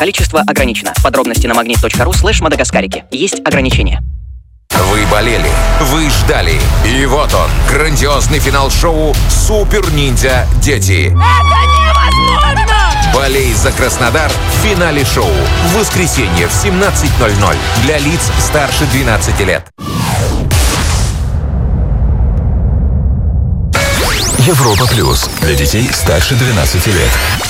Количество ограничено. Подробности на magnet.ru/мадагаскарики. Есть ограничения. Вы болели, вы ждали. И вот он, грандиозный финал шоу «Супер Ниндзя Дети». Это невозможно! Болей за Краснодар в финале шоу. В воскресенье в 17:00 для лиц старше 12 лет. Европа Плюс. Для детей старше 12 лет.